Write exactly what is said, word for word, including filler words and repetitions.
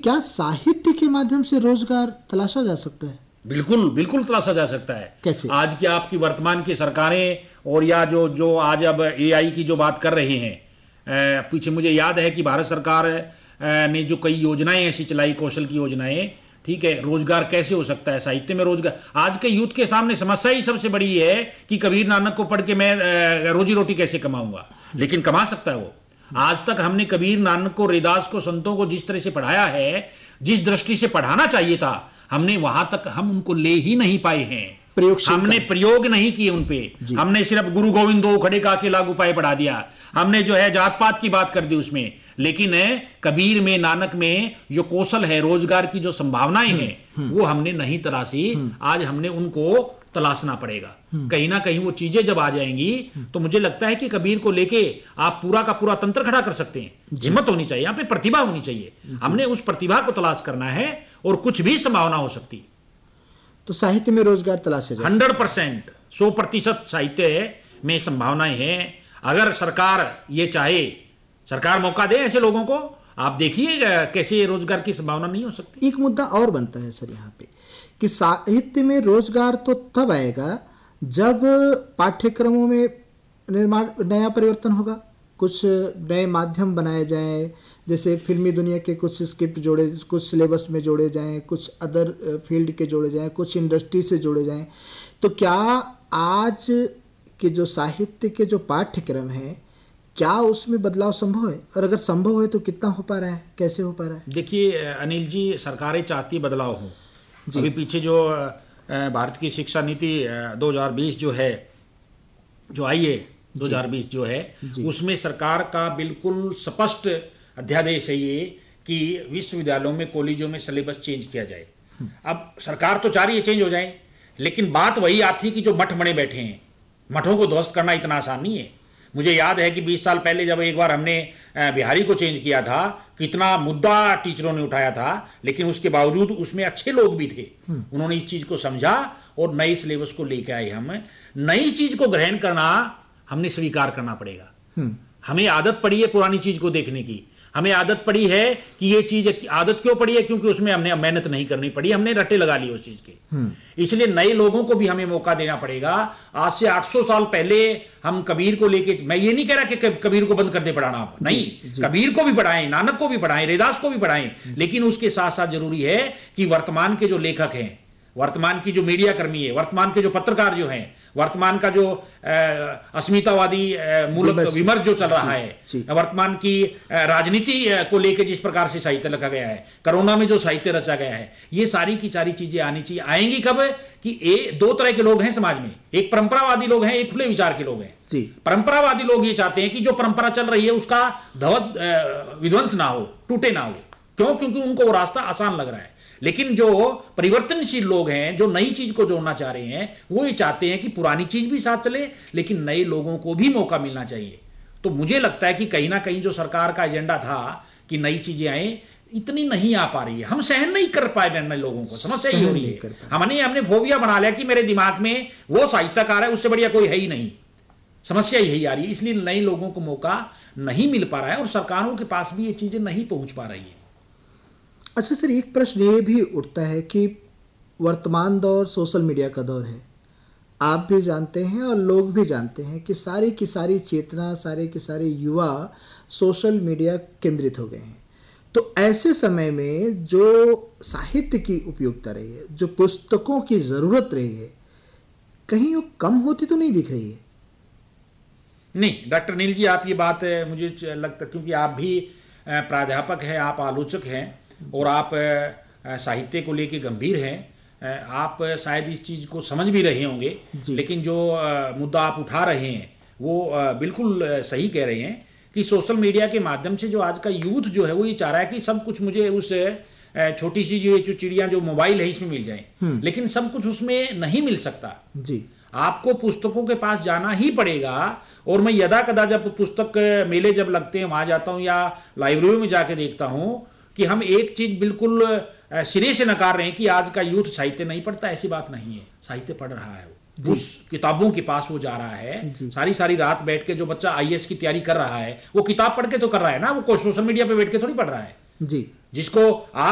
क्या साहित्य के माध्यम से रोजगार तलाशा जा सकता है? बिल्कुल बिल्कुल तलाशा जा सकता है। कैसे? आज की आपकी वर्तमान की सरकारें और या जो जो आज अब एआई की जो बात कर रही हैं, पीछे मुझे याद है कि भारत सरकार ने जो कई योजनाएं ऐसी चलाई, कौशल की योजनाएं, ठीक है, रोजगार कैसे हो सकता है साहित्य में रोजगार। आज के यूथ के सामने समस्या ही सबसे बड़ी है कि कबीर नानक को पढ़ के मैं रोजी रोटी कैसे कमाऊंगा, लेकिन कमा सकता है वो। आज तक हमने कबीर नानक को, रैदास को, संतों को जिस तरह से पढ़ाया है, जिस दृष्टि से पढ़ाना चाहिए था, हमने वहां तक हम उनको ले ही नहीं पाए हैं। हमने प्रयोग नहीं किए उन पे। हमने सिर्फ गुरु गोविंद दो खड़े का के लागू पाए पढ़ा दिया। हमने जो है जात पात की बात कर दी उसमें। लेकिन कबीर में, नानक में जो कौशल है, रोजगार की जो संभावनाएं हैं, वो हमने नहीं तलाशी। आज हमने उनको तलाशना पड़ेगा। कहीं ना कहीं वो चीजें जब आ जाएंगी तो मुझे लगता है कि कबीर को लेके आप पूरा का पूरा तंत्र खड़ा कर सकते हैं। हिम्मत होनी चाहिए, यहाँ पे प्रतिभा होनी चाहिए। हमने उस प्रतिभा को तलाश करना है और कुछ भी संभावना हो सकती। तो साहित्य में रोजगार तलाशे जाए, हंड्रेड परसेंट सौ प्रतिशत साहित्य में संभावनाएं हैं। अगर सरकार ये चाहे, सरकार मौका दे ऐसे लोगों को, आप देखिए कैसे रोजगार की संभावना नहीं हो सकती। एक मुद्दा और बनता है सर यहाँ पे कि साहित्य में रोजगार तो तब आएगा जब पाठ्यक्रमों में निर्माण, नया परिवर्तन होगा, कुछ नए माध्यम बनाए जाएं, जैसे फिल्मी दुनिया के कुछ स्क्रिप्ट जोड़े, कुछ सिलेबस में जोड़े जाएं, कुछ अदर फील्ड के जोड़े जाएं, कुछ इंडस्ट्री से जोड़े जाएं। तो क्या आज के जो साहित्य के जो पाठ्यक्रम हैं, क्या उसमें बदलाव संभव है? और अगर संभव है तो कितना हो पा रहा है, कैसे हो पा रहा है? देखिए अनिल जी, सरकारें चाहती बदलाव हो। अभी पीछे जो भारत की शिक्षा नीति दो हज़ार बीस जो है, जो आई है दो हज़ार बीस जो है, उसमें सरकार का बिल्कुल स्पष्ट अध्यादेश है ये कि विश्वविद्यालयों में, कॉलेजों में सिलेबस चेंज किया जाए। अब सरकार तो चाह रही है चेंज हो जाए, लेकिन बात वही आती कि जो मठ बने बैठे हैं, मठों को ध्वस्त करना इतना आसान नहीं है। मुझे याद है कि बीस साल पहले जब एक बार हमने बिहारी को चेंज किया था, कितना मुद्दा टीचरों ने उठाया था, लेकिन उसके बावजूद उसमें अच्छे लोग भी थे। उन्होंने इस चीज को समझा और नई सिलेबस को लेकर आए। हम नई चीज को ग्रहण करना, हमने स्वीकार करना पड़ेगा। हमें आदत पड़ी है पुरानी चीज को देखने की। हमें आदत पड़ी है कि ये चीज, आदत क्यों पड़ी है? क्योंकि उसमें हमने मेहनत नहीं करनी पड़ी, हमने रट्टे लगा लिए उस चीज के। इसलिए नए लोगों को भी हमें मौका देना पड़ेगा। आज से आठ सौ साल पहले हम कबीर को लेके, मैं ये नहीं कह रहा कि कबीर को बंद कर दे पढ़ाना, आप नहीं, कबीर को भी पढ़ाएं, नानक को भी पढ़ाएं, रैदास को भी पढ़ाएं, लेकिन उसके साथ साथ जरूरी है कि वर्तमान के जो लेखक हैं, वर्तमान की जो मीडिया कर्मी है, वर्तमान के जो पत्रकार जो हैं, वर्तमान का जो अस्मितावादी मूलक विमर्श जो चल रहा है, वर्तमान की राजनीति को लेकर जिस प्रकार से साहित्य लिखा गया है, कोरोना में जो साहित्य रचा गया है, ये सारी की सारी चीजें आनी चाहिए। आएंगी कब? कि ए, दो तरह के लोग हैं समाज में, एक परंपरावादी लोग हैं, एक खुले विचार के लोग हैं। परंपरावादी लोग ये चाहते हैं कि जो परंपरा चल रही है उसका धवत विध्वंस ना हो, टूटे ना हो। क्यों? क्योंकि उनको वो रास्ता आसान लग रहा है। लेकिन जो परिवर्तनशील लोग हैं, जो नई चीज को जोड़ना चाह रहे हैं, वो ये चाहते हैं कि पुरानी चीज भी साथ चले, लेकिन नए लोगों को भी मौका मिलना चाहिए। तो मुझे लगता है कि कहीं ना कहीं जो सरकार का एजेंडा था कि नई चीजें आए, इतनी नहीं आ पा रही है। हम सहन नहीं कर पाए नए लोगों को, समस्या ही हो रही है। हमने हमने फोबिया बना लिया कि मेरे दिमाग में वो साहित्यकार है, उससे बढ़िया कोई है ही नहीं। समस्या यही आ रही है, इसलिए नए लोगों को मौका नहीं मिल पा रहा है और सरकारों के पास भी ये चीजें नहीं पहुंच पा रही है। अच्छा सर, एक प्रश्न ये भी उठता है कि वर्तमान दौर सोशल मीडिया का दौर है। आप भी जानते हैं और लोग भी जानते हैं कि सारी की सारी चेतना, सारे के सारे युवा सोशल मीडिया केंद्रित हो गए हैं। तो ऐसे समय में जो साहित्य की उपयोगिता रही है, जो पुस्तकों की ज़रूरत रही है, कहीं वो कम होती तो नहीं दिख रही है? नहीं डॉक्टर नील जी, आप ये बात मुझे लगता, क्योंकि आप भी प्राध्यापक हैं, आप आलोचक हैं और आप साहित्य को लेके गंभीर हैं, आप शायद इस चीज़ को समझ भी रहे होंगे। लेकिन जो मुद्दा आप उठा रहे हैं वो बिल्कुल सही कह रहे हैं कि सोशल मीडिया के माध्यम से जो आज का यूथ जो है वो ये चाह रहा है कि सब कुछ मुझे उस छोटी सी जो चिड़िया जो मोबाइल है इसमें मिल जाए, लेकिन सब कुछ उसमें नहीं मिल सकता जी। आपको पुस्तकों के पास जाना ही पड़ेगा। और मैं यदा कदा जब पुस्तक मेले जब लगते हैं वहां जाता हूं या लाइब्रेरी में जाके देखता हूं कि हम एक चीज बिल्कुल सिरे से नकार रहे हैं कि आज का यूथ साहित्य नहीं पढ़ता। ऐसी बात नहीं है, साहित्य पढ़ रहा है, वो उस किताबों के पास वो जा रहा है। सारी सारी रात बैठ के जो बच्चा आईएएस की तैयारी कर रहा है वो किताब पढ़ के तो कर रहा है ना, वो सोशल मीडिया पे बैठ के थोड़ी पढ़ रहा है जी। जिसको आप